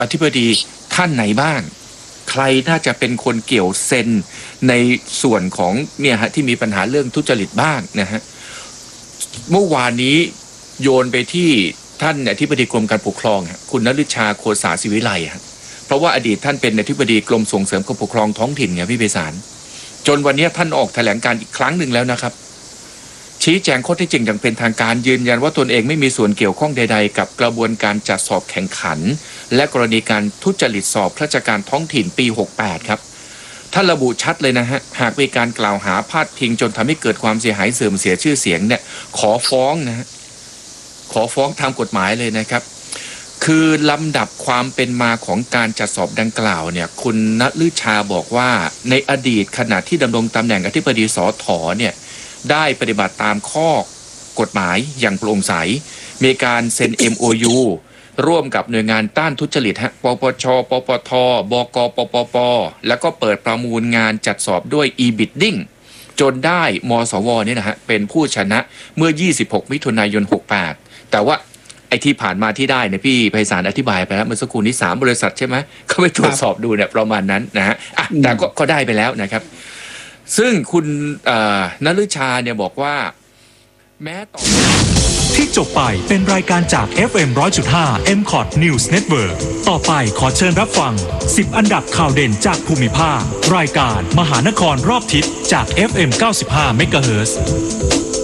อธิบดีท่านไหนบ้างใครน่าจะเป็นคนเกี่ยวเซ็นในส่วนของเนี่ยฮะที่มีปัญหาเรื่องทุจริตบ้างนะฮะเมื่อวานนี้โยนไปที่ท่านอธิบดีกรมการปกครองคุณณฤชาโคสาศิวิไลฮะเพราะว่าอดีตท่านเป็นอธิบดีกรมส่งเสริมการปกครองท้องถิ่นไงพี่ไพศาลจนวันนี้ท่านออกแถลงการอีกครั้งหนึ่งแล้วนะครับชี้แจงข้อเท็จจริงอย่างเป็นทางการยืนยันว่าตนเองไม่มีส่วนเกี่ยวข้องใดๆกับกระบวนการจัดสอบแข่งขันและกรณีการทุจริตสอบข้าราชการท้องถิ่นปี68ครับท่านระบุชัดเลยนะฮะหากมีการกล่าวหาพาดพิงจนทำให้เกิดความเสียหายเสื่อมเสียชื่อเสียงเนี่ยขอฟ้องนะฮะขอฟ้องตามกฎหมายเลยนะครับคือลำดับความเป็นมาของการจัดสอบดังกล่าวเนี่ยคุณณฤชาบอกว่าในอดีตขณะที่ดำรงตำแหน่งอธิบดีสถ.เนี่ยได้ปฏิบัติตามข้อกฎหมายอย่างโปร่งใสมีการเซ็น MOU ร่วมกับหน่วยงานต้านทุจริตฮะปปชปปทบกปปปแล้วก็เปิดประมูลงานจัดสอบด้วย e-bidding จนได้มสวเนี่ยนะฮะเป็นผู้ชนะเมื่อ26มิถุนายน68แต่ว่าไอ้ที่ผ่านมาที่ได้เนี่ยพี่ไพศาลอธิบายไปแล้วเมื่อสักครู่นี้3บริษัทใช่ไหมเขาไปตรวจสอบดูเนี่ยประมาณนั้นนะฮะแต่ก็ได้ไปแล้วนะครับซึ่งคุณณฤชาเนี่ยบอกว่าแม้ต่อที่จบไปเป็นรายการจาก FM 100.5 MCOT News Network ต่อไปขอเชิญรับฟัง10อันดับข่าวเด่นจากภูมิภาครายการมหานครรอบทิศจาก FM 95 MHz